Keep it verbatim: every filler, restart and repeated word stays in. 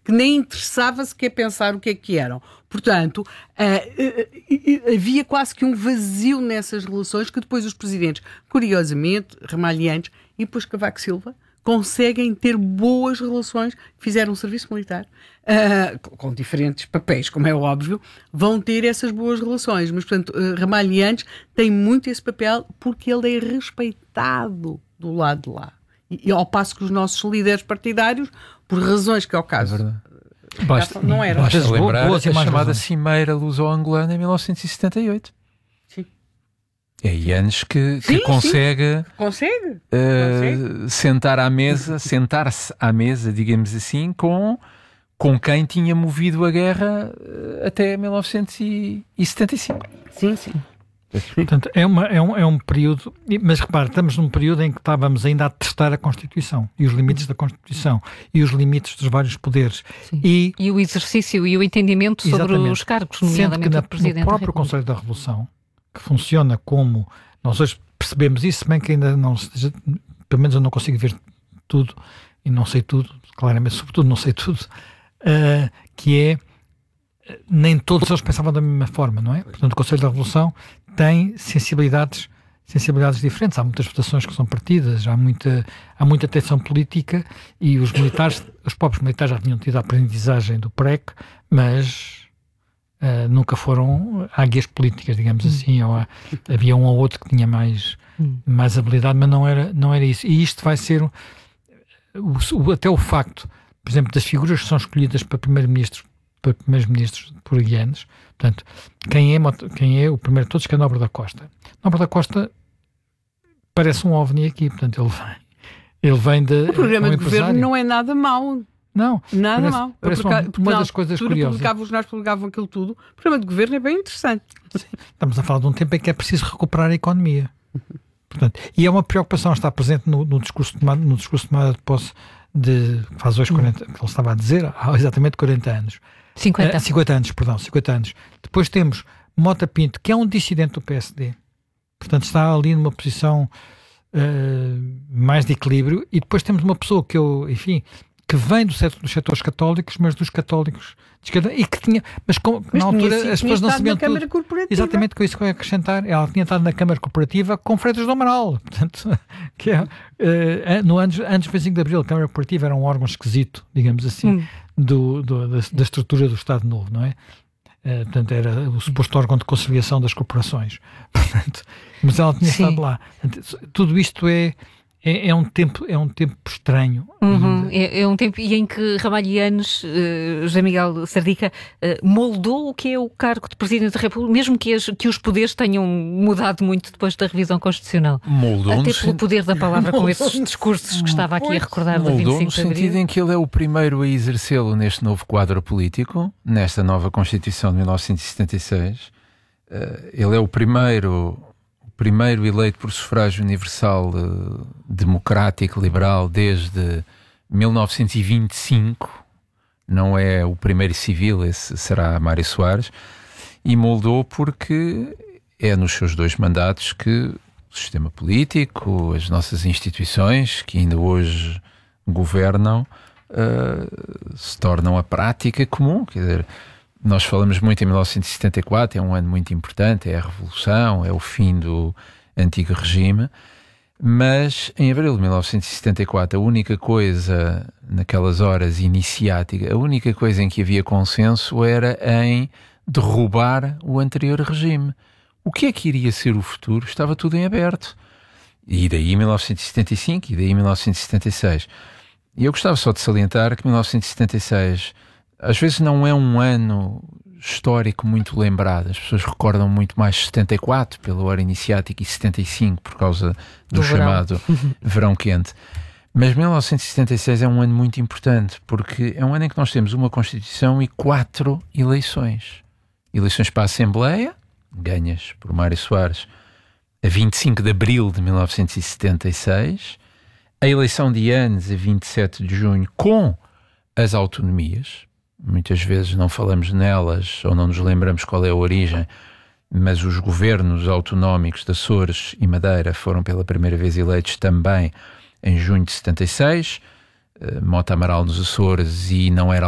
que nem interessava sequer pensar o que é que eram. Portanto, uh, uh, uh, havia quase que um vazio nessas relações que depois os presidentes, curiosamente, Ramalhianes e depois Cavaco Silva, conseguem ter boas relações, fizeram um serviço militar, uh, com diferentes papéis, como é óbvio, vão ter essas boas relações. Mas, portanto, uh, Ramalhianes tem muito esse papel porque ele é respeitado do lado de lá. E, e ao passo que os nossos líderes partidários, por razões que ao caso... É basta, não eram. Basta lembrar boas a chamada razões. Cimeira Luso-Angolana em mil novecentos e setenta e oito. Sim. É aí anos que, que Sim, consegue, sim. Consegue. Uh, Consegue. sentar à mesa, sentar-se à mesa, digamos assim, com, com quem tinha movido a guerra uh, até mil novecentos e setenta e cinco. Sim, sim. Portanto, é, uma, é, um, é um período, mas repare, estamos num período em que estávamos ainda a testar a Constituição e os limites da Constituição e os limites dos vários poderes. E, e o exercício e o entendimento sobre exatamente. os cargos, nomeadamente nomeadamente na, o Presidente no próprio da República. Conselho da Revolução, que funciona como, nós hoje percebemos isso, bem que ainda não esteja, pelo menos eu não consigo ver tudo e não sei tudo, claramente, sobretudo não sei tudo, uh, que é, nem todos eles pensavam da mesma forma, não é? Portanto, o Conselho da Revolução tem sensibilidades, sensibilidades diferentes. Há muitas votações que são partidas, há muita, há muita tensão política e os militares, os próprios militares já tinham tido a aprendizagem do P R E C, mas uh, nunca foram águias políticas, digamos hum. assim. Ou há, havia um ou outro que tinha mais, hum. mais habilidade, mas não era, não era isso. E isto vai ser, o, o, até o facto, por exemplo, das figuras que são escolhidas para primeiro-ministro para primeiros-ministros por anos. Portanto, quem é, quem é o primeiro de todos, que é Nobre da Costa. Nobre da Costa parece um ovni aqui, portanto, ele vem, ele vem de... O programa é um de governo não é nada mau. Não. Nada parece, mau. Parece porque, uma, porque uma não, das coisas tudo curiosas. Publicávamos, nós publicávamos aquilo tudo. O programa de governo é bem interessante. Estamos a falar de um tempo em que é preciso recuperar a economia. Portanto, e é uma preocupação estar presente no, no discurso de tomada, no discurso de tomada de posse de, faz hoje quarenta, que ele estava a dizer, há exatamente quarenta anos. cinquenta. Uh, cinquenta anos, perdão, cinquenta anos. Depois temos Mota Pinto, que é um dissidente do P S D. Portanto, está ali numa posição uh, mais de equilíbrio. E depois temos uma pessoa que eu, enfim, que vem do setor, dos setores católicos, mas dos católicos de esquerda, e que tinha, mas, com, mas na altura tinha, as pessoas não sabiam tudo. Câmara Corporativa. Exatamente, com isso que eu ia acrescentar. Ela tinha estado na Câmara Corporativa com Freitas do Amaral. Portanto, que é, uh, no anos, antes do vinte e cinco de Abril, a Câmara Corporativa era um órgão esquisito, digamos assim, hum. do, do, da, da estrutura do Estado Novo, não é? Uh, portanto, era o suposto órgão de conciliação das corporações. Portanto, mas ela tinha Sim. estado lá. Portanto, tudo isto é, é, é, um tempo, é um tempo estranho. Uhum. É, é um tempo em que Ramalhianes, uh, José Miguel Sardica, uh, moldou o que é o cargo de Presidente da República, mesmo que, as, que os poderes tenham mudado muito depois da revisão constitucional. Moldou Até pelo poder da palavra, com esses discursos que estava aqui a recordar do vinte e cinco de Abril. No sentido em que ele é o primeiro a exercê-lo neste novo quadro político, nesta nova Constituição de mil novecentos e setenta e seis. Uh, ele é o primeiro... primeiro eleito por sufrágio universal uh, democrático, liberal, desde mil novecentos e vinte e cinco, não é o primeiro civil, esse será Mário Soares, e moldou porque é nos seus dois mandatos que o sistema político, as nossas instituições, que ainda hoje governam, uh, se tornam a prática comum. Quer dizer, nós falamos muito em mil novecentos e setenta e quatro, é um ano muito importante, é a Revolução, é o fim do antigo regime, mas em abril de mil novecentos e setenta e quatro a única coisa, naquelas horas iniciáticas, a única coisa em que havia consenso era em derrubar o anterior regime. O que é que iria ser o futuro? Estava tudo em aberto. E daí mil novecentos e setenta e cinco, e daí mil novecentos e setenta e seis. E eu gostava só de salientar que mil novecentos e setenta e seis às vezes não é um ano histórico muito lembrado. As pessoas recordam muito mais setenta e quatro pela hora iniciática e setenta e cinco por causa do, do chamado verão. verão quente. Mas mil novecentos e setenta e seis é um ano muito importante porque é um ano em que nós temos uma Constituição e quatro eleições. Eleições para a Assembleia, ganhas por Mário Soares, a vinte e cinco de abril de mil novecentos e setenta e seis, a eleição de anos a vinte e sete de junho com as autonomias. Muitas vezes não falamos nelas ou não nos lembramos qual é a origem, mas os governos autonómicos de Açores e Madeira foram pela primeira vez eleitos também em junho de setenta e seis. Mota Amaral nos Açores e não era